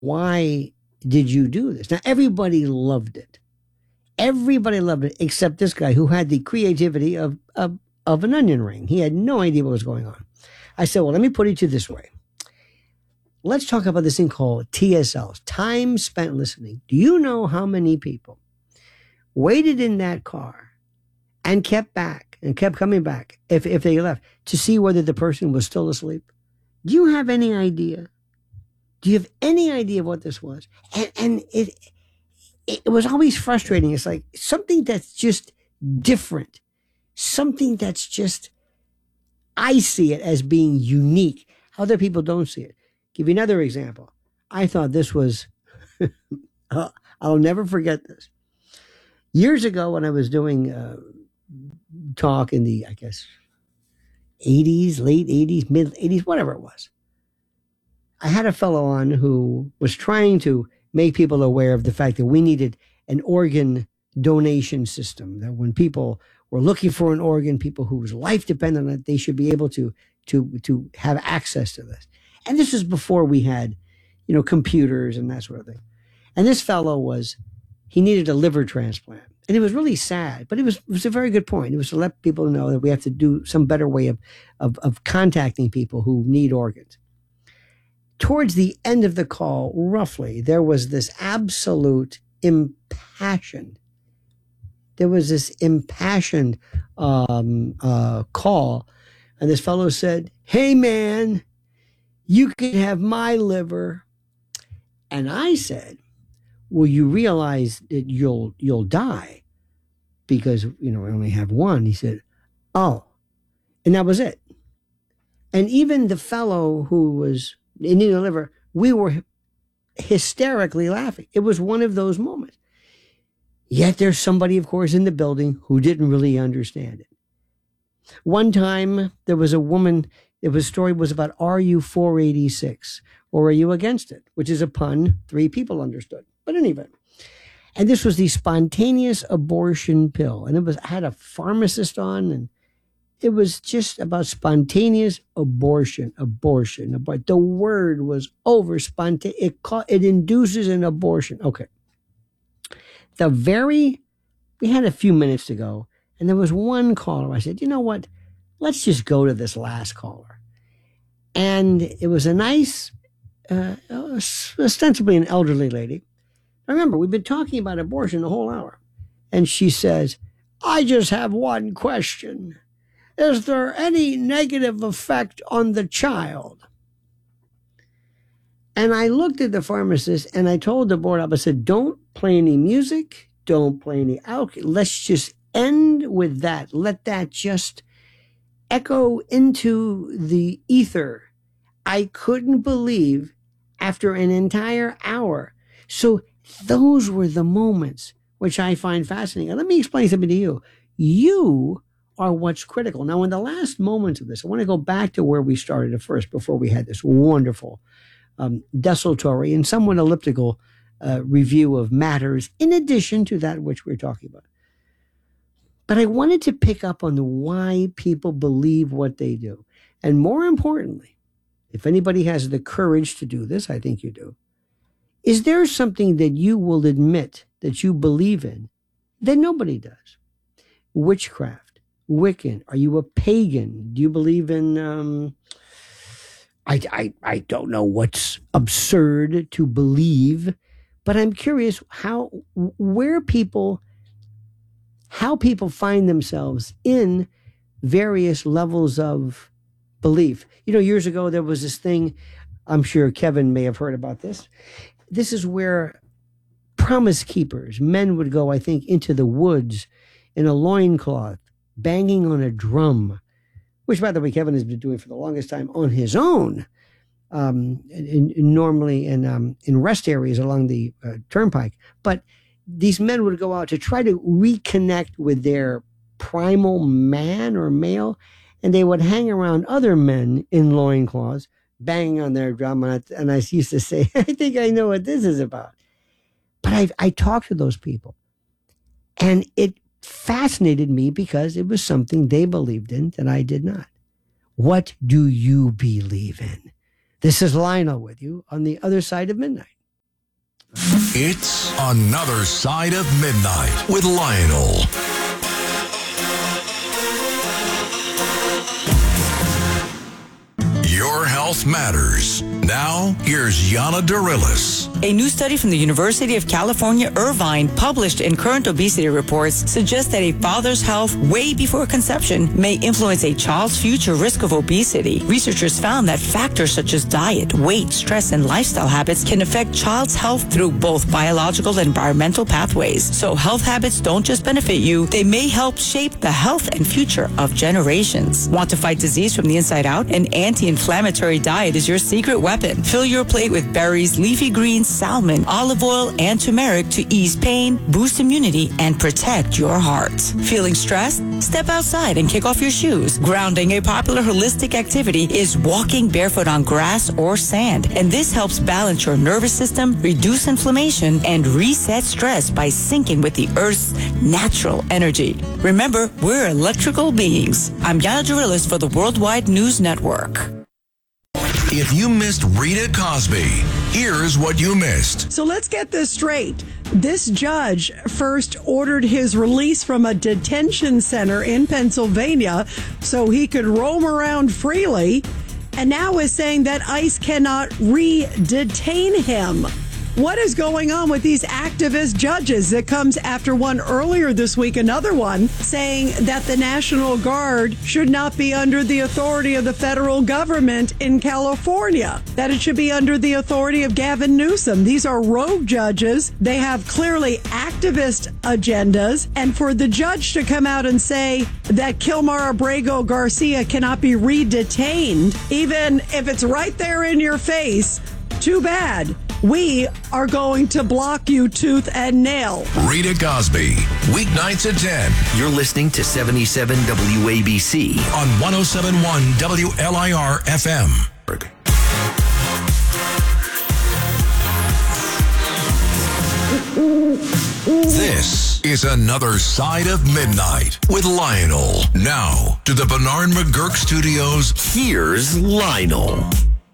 Why did you do this? Now, everybody loved it. Everybody loved it except this guy who had the creativity of an onion ring. He had no idea what was going on. I said, well, let me put it to you this way. Let's talk about this thing called TSLs, time spent listening. Do you know how many people waited in that car and kept back and kept coming back if they left to see whether the person was still asleep? Do you have any idea? Do you have any idea what this was? And it was always frustrating. It's like something that's just different, something that's just, I see it as being unique. Other people don't see it. Give you another example. I thought this was, I'll never forget this. Years ago when I was doing talk in the, I guess, 80s, late 80s, mid 80s, whatever it was, I had a fellow on who was trying to make people aware of the fact that we needed an organ donation system, that when people were looking for an organ, people whose life depended on it, they should be able to have access to this. And this was before we had, computers and that sort of thing. And this fellow he needed a liver transplant. And it was really sad, but it was a very good point. It was to let people know that we have to do some better way of contacting people who need organs. Towards the end of the call, roughly, there was this absolute impassioned call. And this fellow said, hey, man, you can have my liver. And I said, well, you realize that you'll die because, we only have one. He said, oh, and that was it. And even the fellow who was in need of a liver, we were hysterically laughing. It was one of those moments. Yet there's somebody, of course, in the building who didn't really understand it. One time there was a woman, the story was about, are you 486 or are you against it? Which is a pun 3 people understood. But anyway, and this was the spontaneous abortion pill. And I had a pharmacist on, and it was just about spontaneous abortion. The word was over spontaneous. It induces an abortion. Okay. We had a few minutes to go, and there was one caller. I said, you know what? Let's just go to this last caller. And it was a nice, ostensibly an elderly lady. Remember, we've been talking about abortion the whole hour. And she says, I just have one question. Is there any negative effect on the child? And I looked at the pharmacist and I told the board up, I said, don't play any music. Don't play any alcohol. Let's just end with that. Let that just echo into the ether. I couldn't believe after an entire hour. So those were the moments which I find fascinating. And let me explain something to you. You are what's critical. Now, in the last moments of this, I want to go back to where we started at first before we had this wonderful desultory and somewhat elliptical review of matters in addition to that which we're talking about. But I wanted to pick up on why people believe what they do. And more importantly, if anybody has the courage to do this, I think you do, is there something that you will admit that you believe in that nobody does? Witchcraft, Wiccan. Are you a pagan? Do you believe in, I don't know what's absurd to believe, but I'm curious how people find themselves in various levels of belief. Years ago, there was this thing, I'm sure Kevin may have heard about this. This is where promise keepers, men would go, I think, into the woods in a loincloth, banging on a drum, which, by the way, Kevin has been doing for the longest time on his own, normally in rest areas along the turnpike. But these men would go out to try to reconnect with their primal man or male, and they would hang around other men in loincloths, banging on their drum. And I used to say, I think I know what this is about. But I talked to those people, and it fascinated me because it was something they believed in that I did not. What do you believe in? This is Lionel with you on the other side of midnight. It's Another Side of Midnight with Lionel. Your health matters. Now, here's Yana Darilis. A new study from the University of California, Irvine, published in Current Obesity Reports, suggests that a father's health way before conception may influence a child's future risk of obesity. Researchers found that factors such as diet, weight, stress, and lifestyle habits can affect child's health through both biological and environmental pathways. So health habits don't just benefit you, they may help shape the health and future of generations. Want to fight disease from the inside out? An anti-inflammatory diet is your secret weapon. Fill your plate with berries, leafy greens, salmon, olive oil, and turmeric to ease pain, boost immunity, and protect your heart. Feeling stressed? Step outside and kick off your shoes. Grounding, a popular holistic activity, is walking barefoot on grass or sand, and this helps balance your nervous system, reduce inflammation, and reset stress by syncing with the Earth's natural energy. Remember, we're electrical beings. I'm Yana Darilis for the Worldwide News Network. If you missed Rita Cosby, here's what you missed. So let's get this straight. This judge first ordered his release from a detention center in Pennsylvania so he could roam around freely, and now is saying that ICE cannot re-detain him. What is going on with these activist judges? It comes after one earlier this week, another one, saying that the National Guard should not be under the authority of the federal government in California, that it should be under the authority of Gavin Newsom. These are rogue judges. They have clearly activist agendas. And for the judge to come out and say that Kilmar Abrego Garcia cannot be re-detained, even if it's right there in your face, too bad. We are going to block you tooth and nail. Rita Cosby, weeknights at 10. You're listening to 77 WABC on 107.1 WLIR FM. This is Another Side of Midnight with Lionel. Now to the Bernard McGurk Studios. Here's Lionel.